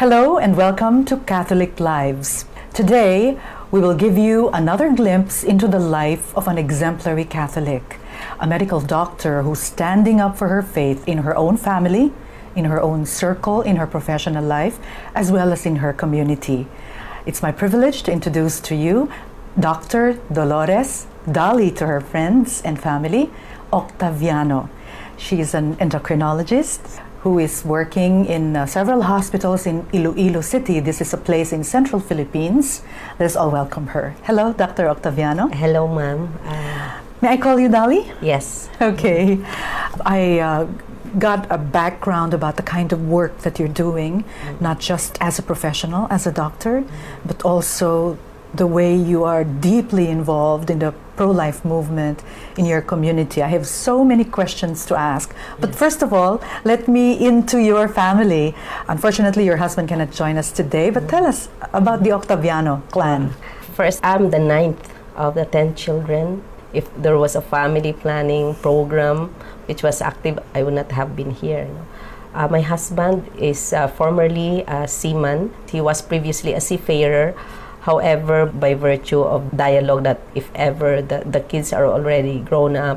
Hello and welcome to Catholic Lives. Today, we will give you another glimpse into the life of an exemplary Catholic, a medical doctor who's standing up for her faith in her own family, in her own circle, in her professional life, as well as in her community. It's my privilege to introduce to you Dr. Dolores, Dolly to her friends and family, Octaviano. She is an endocrinologist who is working in several hospitals in Iloilo City. This is a place in central Philippines. Let's all welcome her. Hello, Dr. Octaviano. Hello, ma'am. May I call you Dolly? Yes. Okay. I got a background about the kind of work that you're doing, not just as a professional, as a doctor, but also the way you are deeply involved in the pro-life movement in your community. I have so many questions to ask. But first of all, let me into your family. Unfortunately, your husband cannot join us today, but tell us about the Octaviano clan. First, I'm the ninth of the 10 children. If there was a family planning program which was active, I would not have been here. My husband is formerly a seaman. He was previously a seafarer. However, by virtue of dialogue that if ever the kids are already grown up,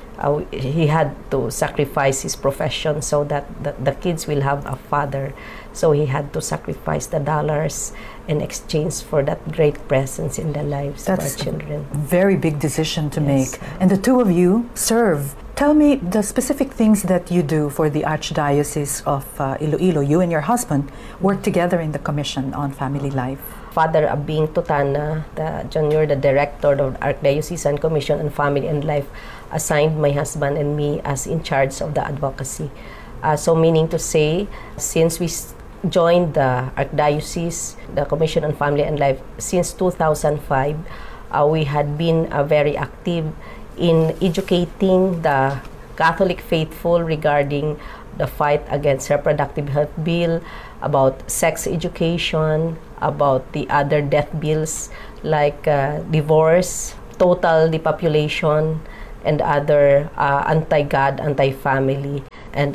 he had to sacrifice his profession so that the kids will have a father. So he had to sacrifice the dollars in exchange for that great presence in the lives of our children. That's a very big decision to make. And the two of you serve. Tell me the specific things that you do for the Archdiocese of Iloilo. You and your husband work together in the Commission on Family Life. Father Abing Tutana, the director of the Archdiocesan Commission on Family and Life, assigned my husband and me as in charge of the advocacy. So meaning to say, since we joined the Archdiocese, the Commission on Family and Life, since 2005, we had been very active in educating the Catholic faithful regarding the fight against reproductive health bill, about sex education, about the other death bills like divorce, total depopulation, and other anti-God, anti-family, and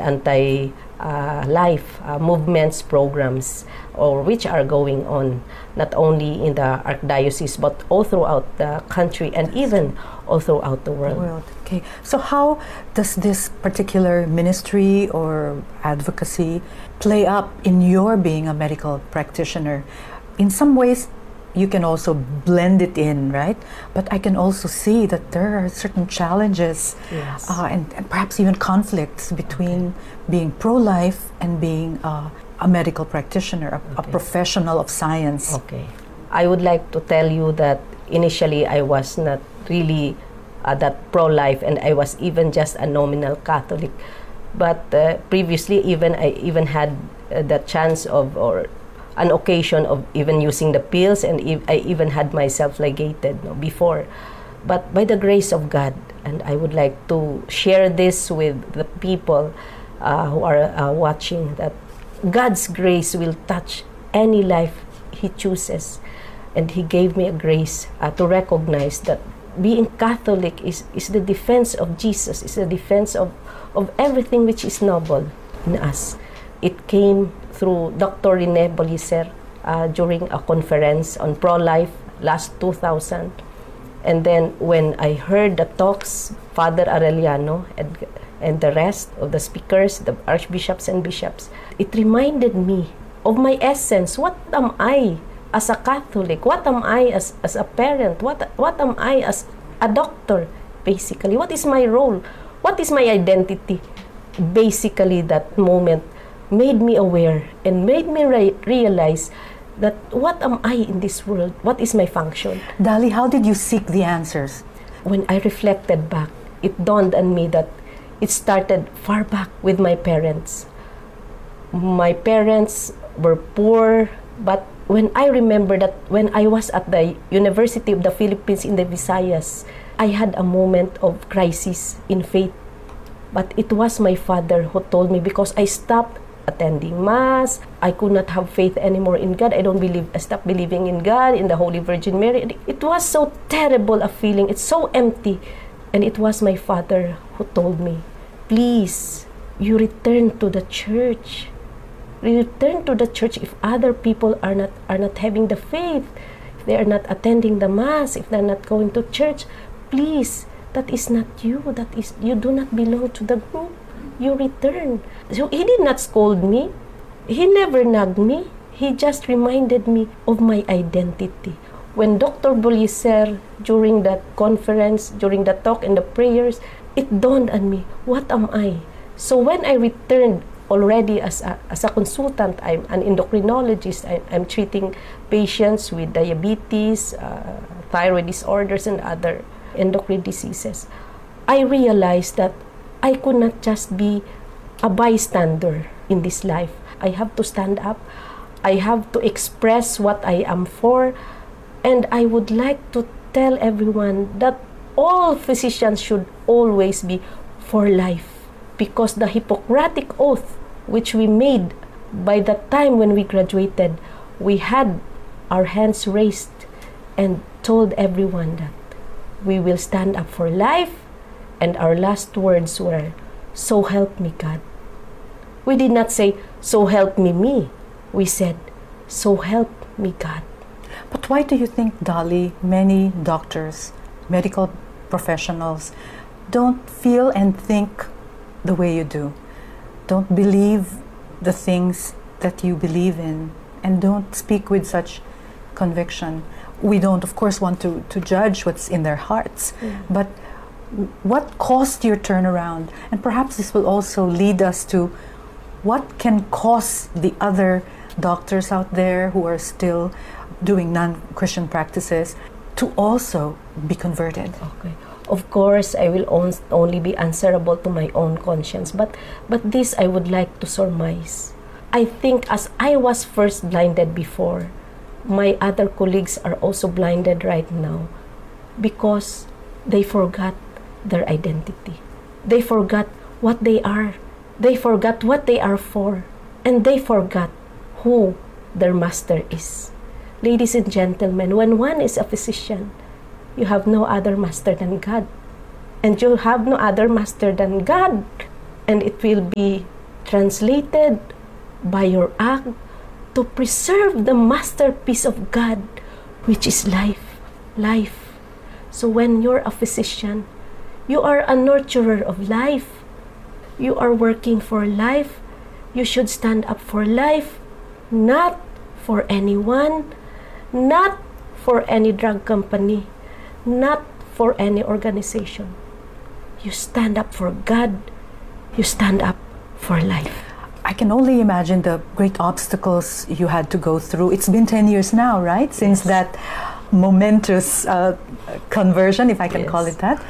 anti-life movements, programs, or which are going on not only in the Archdiocese but all throughout the country and even all throughout the world. Okay, so how does this particular ministry or advocacy play up in your being a medical practitioner? In some ways, you can also blend it in, right? But I can also see that there are certain challenges and perhaps even conflicts between being pro-life and being a medical practitioner, a professional of science. Okay. I would like to tell you that initially I was not really that pro-life, and I was even just a nominal Catholic. But previously, I even had the chance of, or an occasion of even using the pills, and I even had myself ligated before. But by the grace of God, and I would like to share this with the people who are watching, that God's grace will touch any life He chooses. And He gave me a grace to recognize that being Catholic is the defense of Jesus, is the defense of everything which is noble in us. It came through Dr. Rene Bolicer during a conference on pro-life last 2000. And then when I heard the talks, Father Arellano and the rest of the speakers, the archbishops and bishops, it reminded me of my essence. What am I as a Catholic? What am I as a parent? What am I as a doctor, basically? What is my role? What is my identity? Basically, that moment made me aware and made me realize that what am I in this world? What is my function? Dali, how did you seek the answers? When I reflected back, it dawned on me that it started far back with my parents. My parents were poor, but when I remember that when I was at the University of the Philippines in the Visayas, I had a moment of crisis in faith. But it was my father who told me, because I stopped attending Mass, I could not have faith anymore in God. I stopped believing in God, in the Holy Virgin Mary. It was so terrible a feeling. It's so empty. And it was my father who told me, please, you return to the church. return to the church if other people are not having the faith, if they are not attending the mass, if they're not going to church. Please, that is not you. That is, you do not belong to the group. You return. So he did not scold me. He never nagged me. He just reminded me of my identity. When Dr. Bullicer, during that conference, during the talk and the prayers, it dawned on me, what am I? So when I returned already as a consultant, I'm an endocrinologist. I'm treating patients with diabetes, thyroid disorders, and other endocrine diseases. I realized that I could not just be a bystander in this life. I have to stand up. I have to express what I am for. And I would like to tell everyone that all physicians should always be for life, because the Hippocratic Oath, which we made by the time when we graduated, we had our hands raised and told everyone that we will stand up for life, and our last words were, "So help me God." We did not say, "So help me." We said, "So help me God." But why do you think, Dolly, many doctors, medical professionals, don't feel and think the way you do? Don't believe the things that you believe in, and don't speak with such conviction? We don't, of course, want to judge what's in their hearts, but what caused your turnaround? And perhaps this will also lead us to what can cause the other doctors out there who are still doing non-Christian practices to also be converted. Okay. Of course, I will only be answerable to my own conscience, but this I would like to surmise. I think as I was first blinded before, my other colleagues are also blinded right now because they forgot their identity. They forgot what they are. They forgot what they are for. And they forgot who their master is. Ladies and gentlemen, when one is a physician, you have no other master than God. And you have no other master than God. And it will be translated by your act to preserve the masterpiece of God, which is life. Life. So when you're a physician, you are a nurturer of life. You are working for life. You should stand up for life, not for anyone, not for any drug company, not for any organization. You stand up for God. You stand up for life. I can only imagine the great obstacles you had to go through. It's been 10 years now, right? Since that momentous conversion, if I can call it that.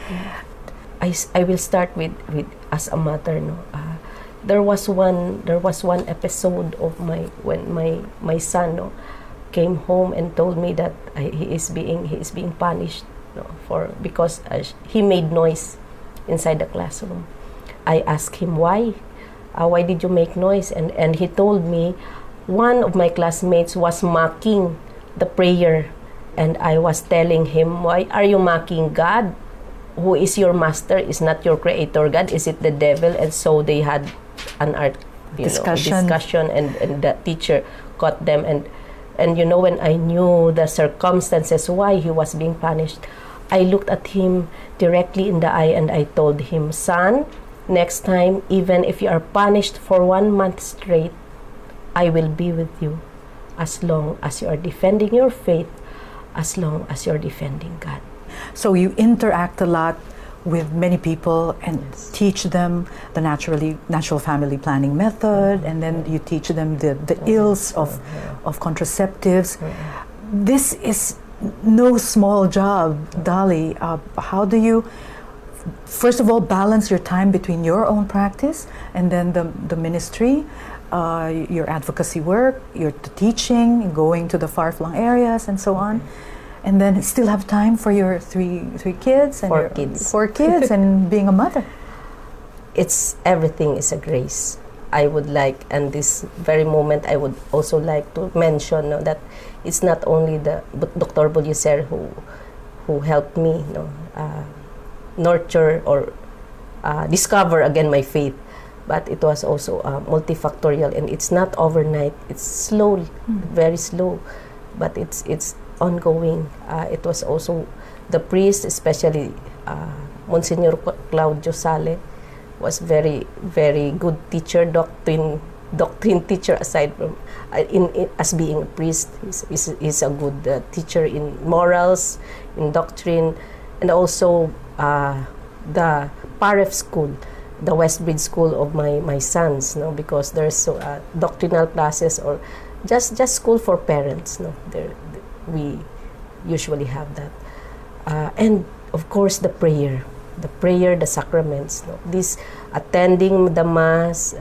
I will start with as a mother. No, there was one episode of when my son came home and told me that he is being punished, because he made noise inside the classroom. I asked him why did you make noise, and he told me one of my classmates was mocking the prayer, and I was telling him, why are you mocking God? Who is your master? Is not your creator God? Is it the devil? And so they had an discussion, and the teacher caught them, and when I knew the circumstances why he was being punished, I looked at him directly in the eye and I told him, son, next time, even if you are punished for 1 month straight, I will be with you as long as you are defending your faith, as long as you're defending God. So you interact a lot with many people and teach them the natural family planning method, and then you teach them the ills of contraceptives. This is no small job, Dolly. How do you, first of all, balance your time between your own practice and then the ministry, your advocacy work, your teaching, going to the far-flung areas, and so on? And then still have time for your three kids and four kids and being a mother. Everything is a grace. I would like, and this very moment, I would also like to mention that it's not only Dr. Bullicer who helped me nurture or discover again my faith, but it was also multifactorial, and it's not overnight. It's slow, very slow, but it's ongoing. It was also the priest, especially Monsignor Claudio Sale, was very, very good teacher, doctrine teacher, aside from as being a priest. He's a good teacher in morals, in doctrine, and also the PAREF school, the Westbridge school of my sons, no, because there's doctrinal classes, or just school for parents, no. We usually have that, and of course the prayer, the sacraments, no. This attending the mass,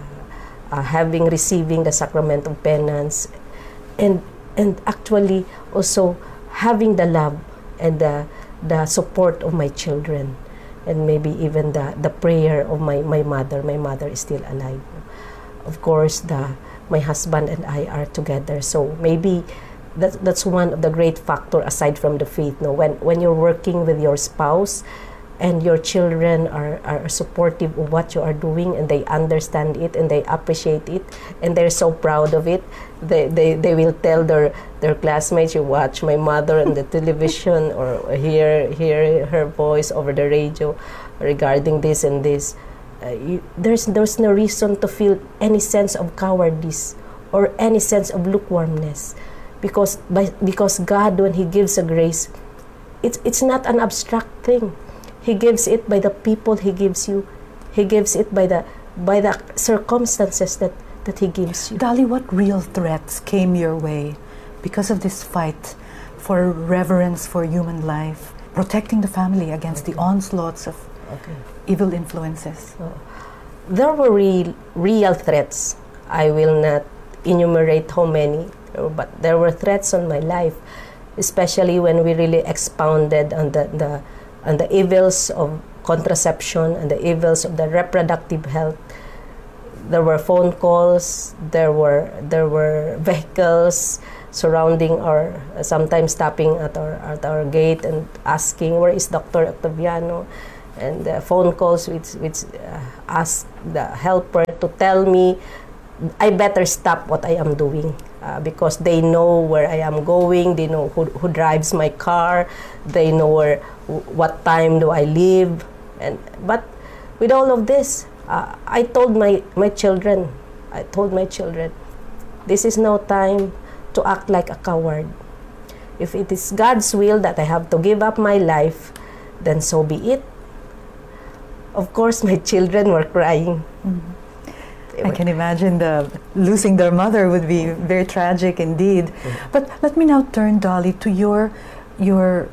receiving the sacrament of penance, and actually also having the love and the support of my children, and maybe even the prayer of my mother. My mother is still alive. Of course, my husband and I are together, so maybe that's one of the great factor aside from the faith. No, when you're working with your spouse, and your children are supportive of what you are doing, and they understand it, and they appreciate it, and they're so proud of it. They will tell their classmates, you watch my mother on the television, or hear her voice over the radio regarding this and this. There's no reason to feel any sense of cowardice or any sense of lukewarmness, because God, when He gives a grace, it's not an abstract thing. He gives it by the people He gives you. He gives it by the circumstances that He gives you. Dolly, what real threats came your way because of this fight for reverence for human life, protecting the family against the onslaughts of evil influences? There were real threats. I will not enumerate how many, but there were threats on my life, especially when we really expounded on the evils of contraception and the evils of the reproductive health. There were phone calls, there were vehicles surrounding sometimes stopping at our gate and asking, where is Dr. Octaviano? And phone calls which ask the helper to tell me I better stop what I am doing, because they know where I am going, they know who drives my car, they know what time do I leave. But with all of this, I told my children, this is no time to act like a coward. If it is God's will that I have to give up my life, then so be it. Of course, my children were crying. Mm-hmm. I can imagine losing their mother would be very tragic indeed. Mm-hmm. But let me now turn, Dolly, to your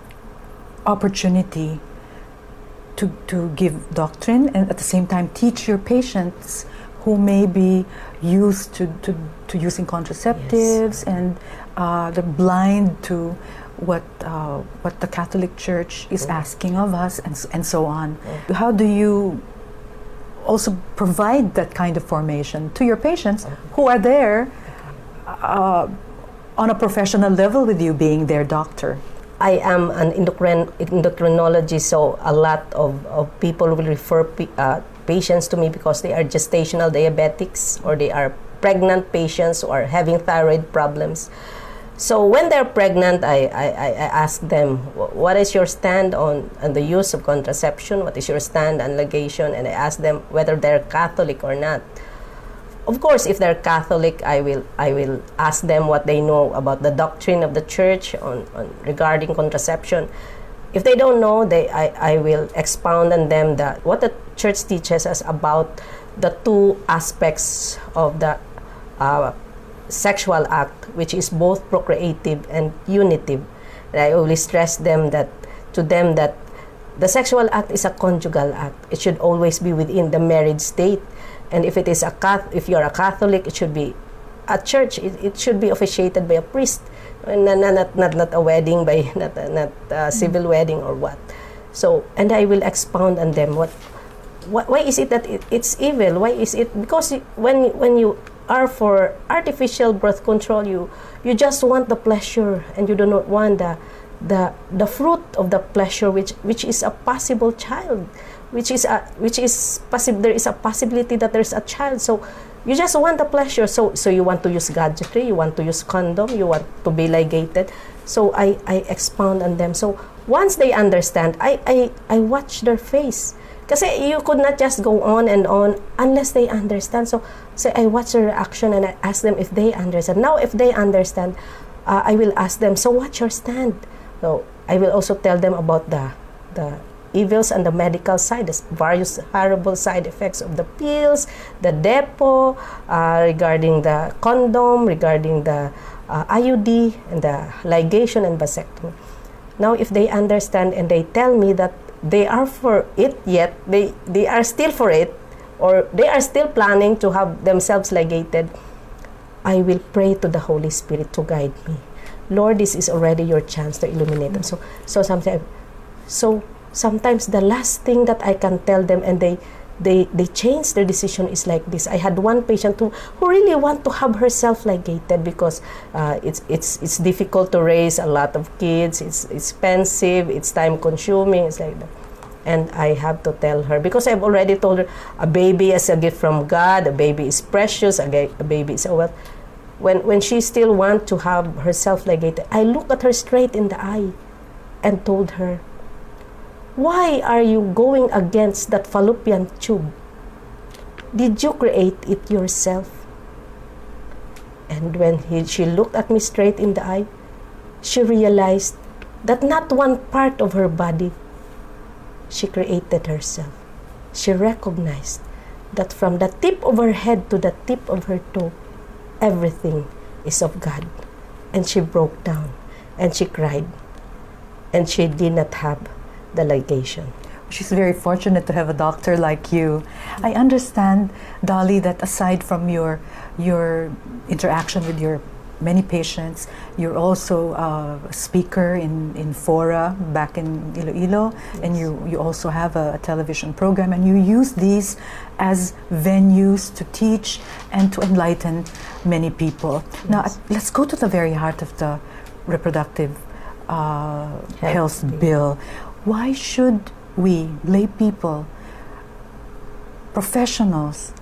opportunity to give doctrine and at the same time teach your patients who may be used to using contraceptives. Yes. And they're blind to what the Catholic Church is asking of us, and so on. How do you also provide that kind of formation to your patients who are there on a professional level with you, being their doctor? I am an endocrinologist, so a lot of people will refer patients to me because they are gestational diabetics, or they are pregnant patients who are having thyroid problems. So when they're pregnant, I ask them, what is your stand on the use of contraception? What is your stand on ligation? And I ask them whether they're Catholic or not. Of course, if they're Catholic, I will ask them what they know about the doctrine of the Church on regarding contraception. If they don't know, I will expound on them what the Church teaches us about the two aspects of the sexual act, which is both procreative and unitive. And I always stress that the sexual act is a conjugal act. It should always be within the marriage state. And if you're a Catholic, it should be at church. It should be officiated by a priest, not a wedding, not a civil wedding or what. So, and I will expound on them why is it that it's evil? Why is it? Because when you are for artificial birth control, you just want the pleasure, and you do not want the fruit of the pleasure, which is a possible child. which is there is a possibility that there's a child. So you just want the pleasure. So you want to use gadgetry, you want to use condom, you want to be ligated. So I expound on them. So once they understand, I watch their face. Kasi you could not just go on and on unless they understand. So I watch their reaction and I ask them if they understand. Now, if they understand, I will ask them, so what's your stand? So I will also tell them about the evils and the medical side, the various horrible side effects of the pills, the depo, regarding the condom, regarding the IUD, and the ligation and vasectomy. Now, if they understand and they tell me that they are for it yet, they are still for it, or they are still planning to have themselves ligated, I will pray to the Holy Spirit to guide me. Lord, this is already your chance to illuminate them. So sometimes the last thing that I can tell them, and they change their decision, is like this. I had one patient who really want to have herself ligated because it's difficult to raise a lot of kids. It's expensive. It's time consuming. It's like that. And I have to tell her, because I've already told her, a baby is a gift from God. A baby is precious. A baby is a wealth. When she still wants to have herself ligated, I looked at her straight in the eye and told her, why are you going against that fallopian tube? Did you create it yourself? And when she looked at me straight in the eye, she realized that not one part of her body she created herself. She recognized that from the tip of her head to the tip of her toe, everything is of God. And she broke down and she cried. And she did not have the ligation. She's very fortunate to have a doctor like you. I understand, Dolly, that aside from your interaction with your many patients, you're also a speaker in fora back in Iloilo, yes. And you also have a television program, and you use these as venues to teach and to enlighten many people. Yes. Now, let's go to the very heart of the reproductive health bill. Why should we, lay people, professionals,